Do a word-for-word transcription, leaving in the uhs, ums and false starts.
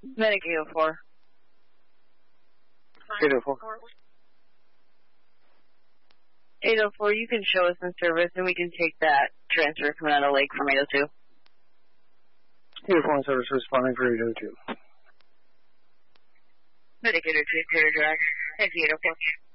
Medic eight oh four. eight oh four. eight oh four, you can show us in service and we can take that transfer coming out of Lake from eight oh two. eight oh four in service responding for eight oh two. Medic eight oh two, clear direct. Thank you, eight oh four.